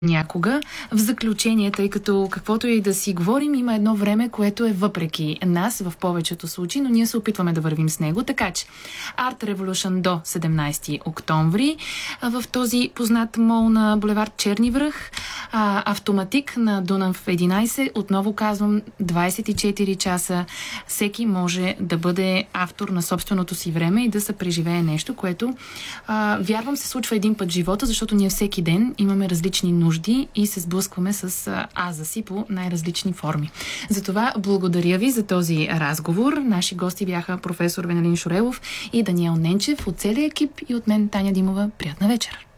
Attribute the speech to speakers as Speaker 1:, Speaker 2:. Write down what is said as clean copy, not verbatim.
Speaker 1: някога. В заключение, тъй като каквото и да си говорим, има едно време, което е въпреки нас в повечето случаи, но ние се опитваме да вървим с него. Така че Art Revolution до 17 октомври в този познат мол на булевард Черни връх, Автоматик на Дунав 11. Отново казвам, 24 часа всеки може да бъде автор на собственото си време и да се преживее нещо, което вярвам се случва един път в живота, защото ние всеки ден имаме различни нужди и се сблъскваме с аза си по най-различни форми. Затова благодаря ви за този разговор. Наши гости бяха професор Венелин Шурелов и Даниел Ненчев от целия екип и от мен Таня Димова. Приятна вечер!